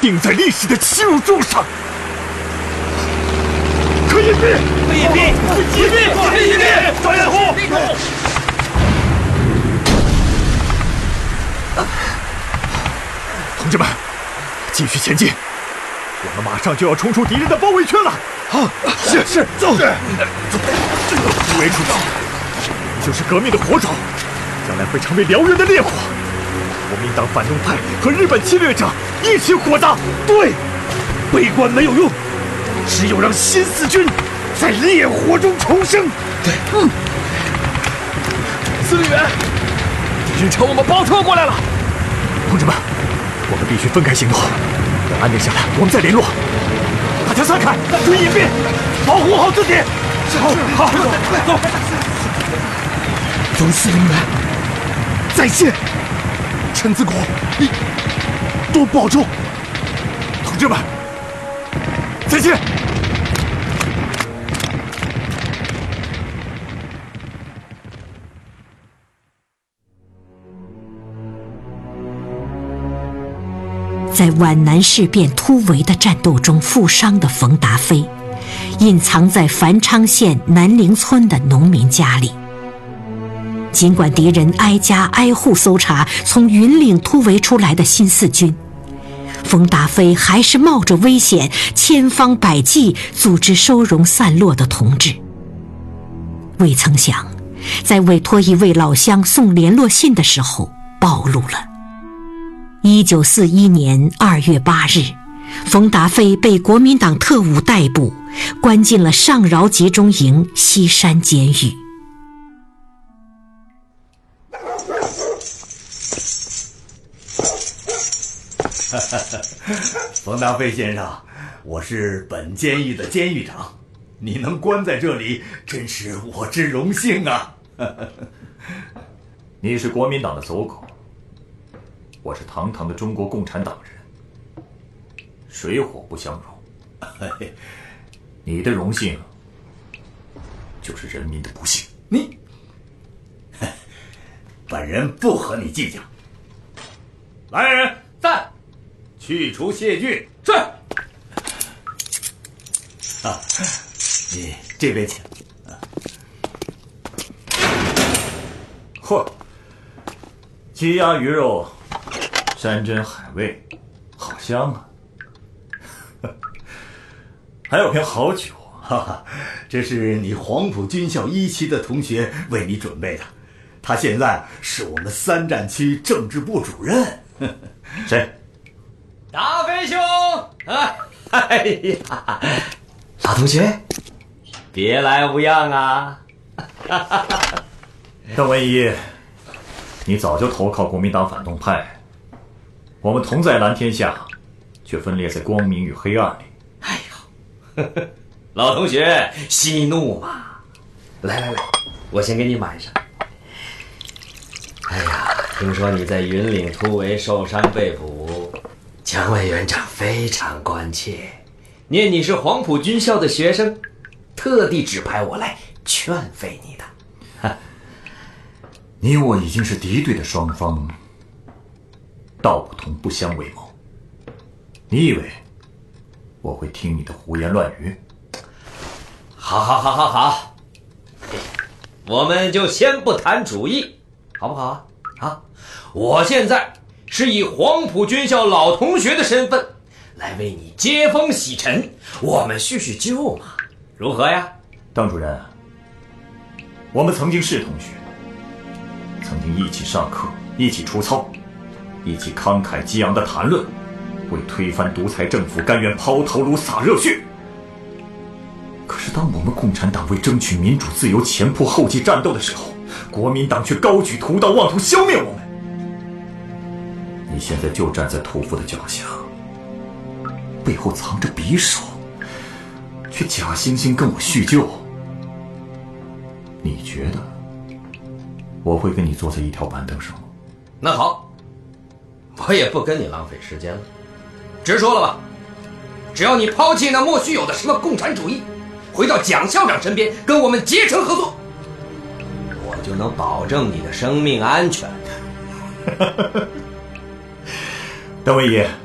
钉在历史的耻辱柱上。可以避， 可以避，可以避， 张彦虎，同志们，继续前进，我们马上就要冲出敌人的包围圈了。 好，是，走。 突围出去，就是革命的火种，将来会成为燎原的烈火。国民党反动派和日本侵略者一起火的。 对，悲观没有用，只有让新四军在烈火中重生。 对， 司令员，敌人朝我们包抄过来了。 同志们，我们必须分开行动，等安定下来，我们再联络。大家散开，注意隐蔽，保护好自己。好，走。 总司令员，在线。陈子果，你多保重。 同志们，再见。 在皖南事变突围的战斗中负伤的冯达飞，隐藏在繁昌县南陵村的农民家里。尽管敌人挨家挨户搜查从云岭突围出来的新四军，冯达飞还是冒着危险，千方百计组织收容散落的同志。未曾想，在委托一位老乡送联络信的时候暴露了。1941年2月8日，冯达飞被国民党特务逮捕，关进了上饶集中营西山监狱。 冯达飞先生，我是本监狱的监狱长，你能关在这里，真是我之荣幸啊！ 你是国民党的走狗，我是堂堂的中国共产党人，水火不相容。你的荣幸，就是人民的不幸。 你，本人不和你计较。来人， 在。 去除谢罪。 是。 你这边请。 嚯，鸡鸭鱼肉，山珍海味，好香啊！还有瓶好酒， 哈哈，这是你黄埔军校1期的同学为你准备的，他现在是我们3战区政治部主任。 谁？ 达飞兄啊！哎呀，老同学，别来无恙啊！ 邓文仪，你早就投靠国民党反动派，我们同在蓝天下，却分裂在光明与黑暗里。 哎呦，老同学息怒嘛！来，我先给你满上。哎呀，听说你在云岭突围受伤被捕，蒋委员长非常关切，念你是黄埔军校的学生，特地指派我来劝慰你的。 你我已经是敌对的双方，道不同不相为谋。你以为我会听你的胡言乱语？ 好，我们就先不谈主义，好不好啊？我现在是以黄埔军校老同学的身份来为你接风洗尘，我们叙叙旧嘛，如何呀？ 邓主任，我们曾经是同学，曾经一起上课，一起出操，一起慷慨激昂地谈论，为推翻独裁政府甘愿抛头颅洒热血。可是当我们共产党为争取民主自由前仆后继战斗的时候，国民党却高举屠刀妄图消灭我们。你现在就站在屠夫的脚下，背后藏着匕首，却假惺惺跟我叙旧。你觉得我会跟你坐在一条板凳上吗？ 那好，我也不跟你浪费时间了，直说了吧，只要你抛弃那莫须有的什么共产主义，回到蒋校长身边跟我们结成合作，我就能保证你的生命安全。 邓文仪，